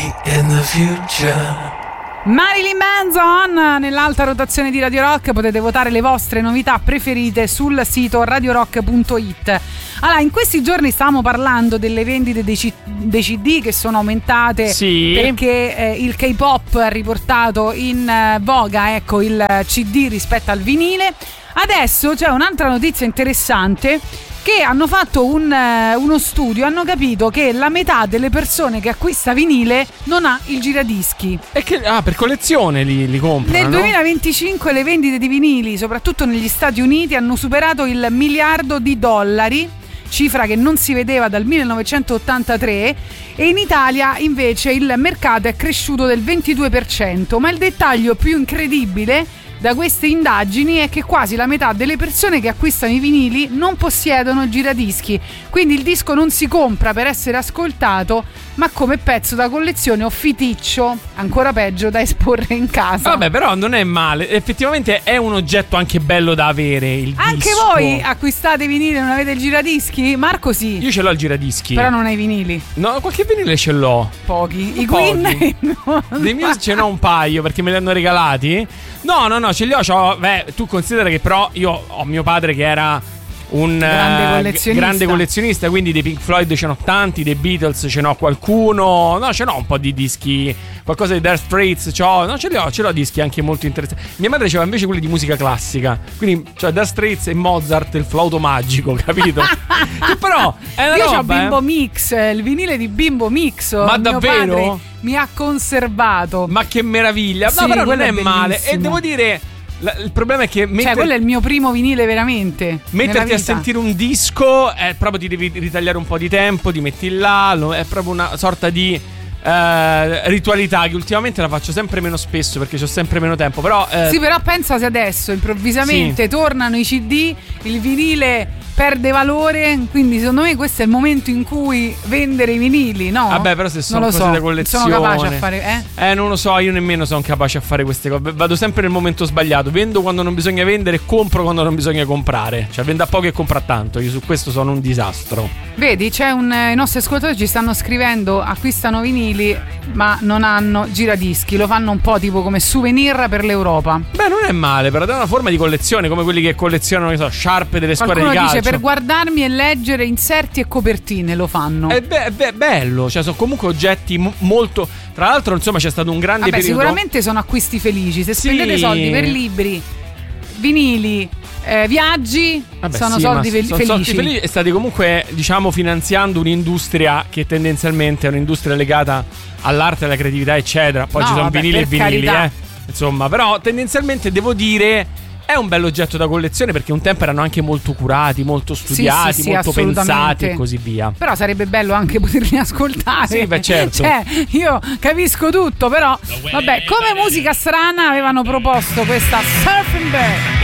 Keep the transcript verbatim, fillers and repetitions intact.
in the future. Marilyn Manson nell'alta rotazione di Radio Rock. Potete votare le vostre novità preferite sul sito radio rock punto it. Allora, in questi giorni stavamo parlando delle vendite dei, C- dei C D che sono aumentate, sì, perché eh, il K-pop ha riportato in eh, voga, ecco, il C D rispetto al vinile. Adesso c'è un'altra notizia interessante, che hanno fatto un, uh, uno studio, hanno capito che la metà delle persone che acquista vinile non ha il giradischi. E che, ah, per collezione li, li comprano. Nel duemilaventicinque le vendite di vinili, soprattutto negli Stati Uniti, hanno superato il miliardo di dollari, cifra che non si vedeva dal millenovecentottantatré, e in Italia invece il mercato è cresciuto del ventidue per cento. Ma il dettaglio più incredibile da queste indagini è che quasi la metà delle persone che acquistano i vinili non possiedono giradischi, quindi il disco non si compra per essere ascoltato, ma come pezzo da collezione o fiticcio, ancora peggio, da esporre in casa. Vabbè, però non è male, effettivamente è un oggetto anche bello da avere, il anche disco. Voi acquistate vinili e non avete il giradischi? Marco sì. Io ce l'ho il giradischi. Però non hai vinili. No, qualche vinile ce l'ho. Pochi. I Pochi. Queen no. Dei miei ce n'ho un paio perché me li hanno regalati. No, no, no, ce li ho, c'ho, beh, tu considera che però io ho mio padre che era un grande uh, collezionista. grande collezionista, quindi dei Pink Floyd ce n'ho tanti, dei Beatles ce n'ho qualcuno, no, ce n'ho un po' di dischi, qualcosa di Dire Straits, c'ho, no, ce li ho, ce l'ho dischi anche molto interessanti. Mia madre aveva invece quelli di musica classica, quindi cioè Dire Straits e Mozart, il flauto magico, capito? Che però è una io roba, c'ho Bimbo eh. Mix, il vinile di Bimbo Mix. Ma mio davvero? padre mi ha conservato. Ma che meraviglia, sì, no, però non è, è male. E devo dire, la, il problema è che metter... cioè quello è il mio primo vinile veramente. Metterti a sentire un disco è proprio, ti devi ritagliare un po' di tempo, ti metti là, è proprio una sorta di eh, ritualità che ultimamente la faccio sempre meno spesso perché ho sempre meno tempo. Però eh... sì, però pensa se adesso improvvisamente sì. tornano i C D, il vinile perde valore, quindi secondo me questo è il momento in cui vendere i vinili, no? Vabbè, però se sono non lo cose so. da collezione, sono capace a fare, eh? Eh, non lo so, io nemmeno sono capace a fare queste cose. Vado sempre nel momento sbagliato. Vendo quando non bisogna vendere, compro quando non bisogna comprare. Cioè vendo a poco e compra tanto. Io su questo sono un disastro. Vedi, c'è un i nostri ascoltatori ci stanno scrivendo: acquistano vinili ma non hanno giradischi, lo fanno un po' tipo come souvenir per l'Europa. Beh, non è male, però è una forma di collezione, come quelli che collezionano, che so, sciarpe delle squadre Qualcuno di calcio. dice per guardarmi e leggere inserti e copertine lo fanno. È be- be- bello, cioè sono comunque oggetti m- molto. Tra l'altro, insomma, c'è stato un grande Vabbè, periodo. sicuramente sono acquisti felici. Se Sì. spendete soldi per libri, vinili, eh, viaggi, Vabbè, sono sì, soldi ma fel- sono felici. soldi felici e state comunque, diciamo, finanziando un'industria che tendenzialmente è un'industria legata all'arte, alla creatività, eccetera. Poi No, ci sono vabbè, vinili e per vinili, carità. eh. Insomma, però tendenzialmente devo dire è un bel oggetto da collezione perché un tempo erano anche molto curati, molto studiati, sì, sì, molto assolutamente. pensati e così via. Però sarebbe bello anche poterli ascoltare. Sì, beh, certo. Cioè, io capisco tutto, però vabbè, come musica strana avevano proposto questa Surfing Bird.